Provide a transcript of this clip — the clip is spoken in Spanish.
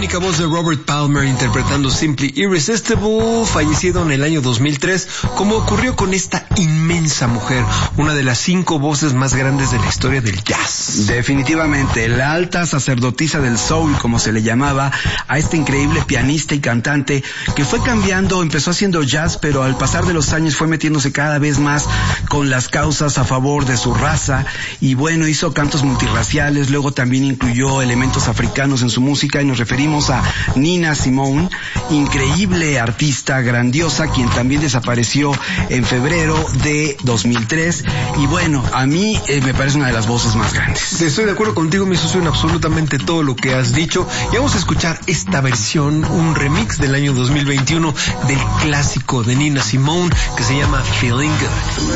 única voz de Robert Palmer interpretando Simply Irresistible, fallecido en el año 2003, como ocurrió con esta inmensa mujer, una de las 5 voces más grandes de la historia del jazz. Definitivamente, la alta sacerdotisa del soul, como se le llamaba, a este increíble pianista y cantante que fue cambiando, empezó haciendo jazz, pero al pasar de los años fue metiéndose cada vez más con las causas a favor de su raza, y bueno, hizo cantos multirraciales, luego también incluyó elementos africanos en su música, y nos referimos a Nina Simone, increíble artista, grandiosa, quien también desapareció en febrero de 2003, y bueno, a mí me parece una de las voces más grandes. Estoy de acuerdo contigo, mi socio, en absolutamente todo lo que has dicho, y vamos a escuchar esta versión, un remix del año 2021 del clásico de Nina Simone que se llama Feeling Good.